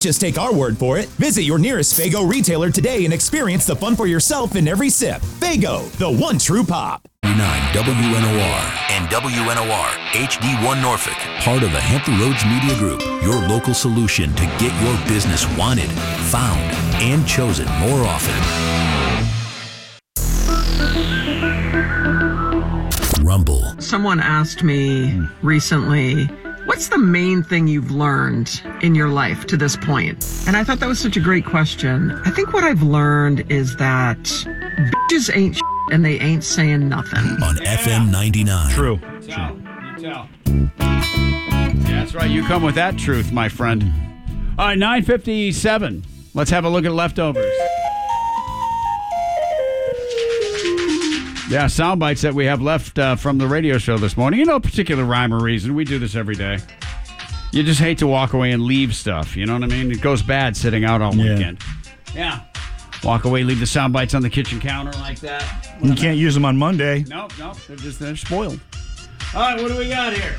just take our word for it. Visit your nearest Faygo retailer today and experience the fun for yourself in every sip. Faygo, the one true pop. 9 WNOR and WNOR HD1 Norfolk, part of the Hampton Roads Media Group, your local solution to get your business wanted, found, and chosen more often. Rumble. Someone asked me recently, what's the main thing you've learned in your life to this point? And I thought that was such a great question. I think what I've learned is that bitches ain't shit and they ain't saying nothing. On FM 99. True. You tell. Yeah, that's right. You come with that truth, my friend. All right, 9:57. Let's have a look at leftovers. Yeah, sound bites that we have left from the radio show this morning. You know, a particular rhyme or reason. We do this every day. You just hate to walk away and leave stuff. You know what I mean? It goes bad sitting out all weekend. Yeah. Walk away, leave the sound bites on the kitchen counter like that. You can't use them on Monday. Nope. They're spoiled. All right, what do we got here?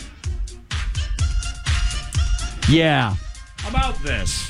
Yeah. How about this?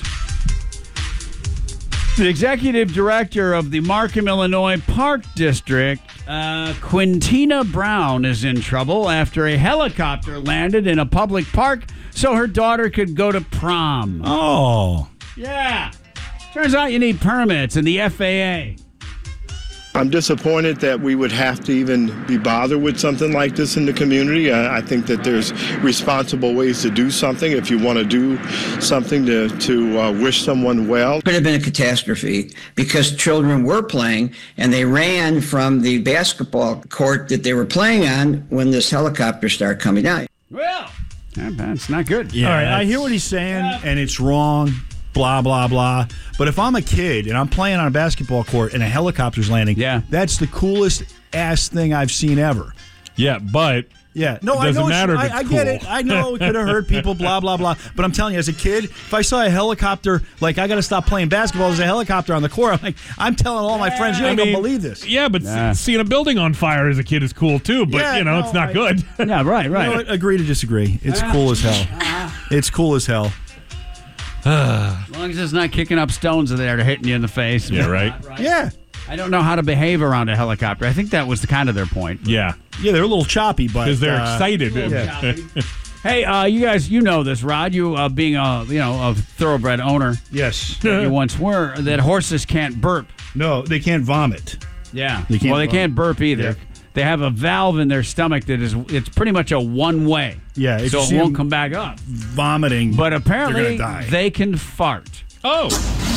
The executive director of the Markham, Illinois Park District, Quintina Brown, is in trouble after a helicopter landed in a public park so her daughter could go to prom. Oh. Yeah. Turns out you need permits and the FAA. I'm disappointed that we would have to even be bothered with something like this in the community. I think that there's responsible ways to do something. If you want to do something to wish someone well. It could have been a catastrophe because children were playing and they ran from the basketball court that they were playing on when this helicopter started coming down. Well, that's not good. Yeah, all right, I hear what he's saying, and it's wrong. Blah, blah, blah. But if I'm a kid and I'm playing on a basketball court and a helicopter's landing, that's the coolest ass thing I've seen ever. Yeah, but no, it doesn't matter if it's I cool. get it. I know it could have hurt people, blah, blah, blah. But I'm telling you, as a kid, if I saw a helicopter, like I got to stop playing basketball, there's a helicopter on the court, I'm telling all my friends, you ain't going to believe this. Yeah, but seeing a building on fire as a kid is cool too, but it's not good. Yeah, right. You know what? Agree to disagree. It's cool as hell. It's cool as hell. As long as it's not kicking up stones that are hitting you in the face. Yeah, right. Yeah. I don't know how to behave around a helicopter. I think that was kind of their point. Yeah. Yeah, they're a little choppy, but because they're excited. Hey, you guys, you know this, Rod. You being a thoroughbred owner. Yes. You once were. That horses can't burp. No, they can't vomit. Yeah. They can't they can't burp either. Yeah. They have a valve in their stomach it's pretty much a one way. Yeah. So it won't come back up. Vomiting. But apparently they're gonna die. they can fart. Oh.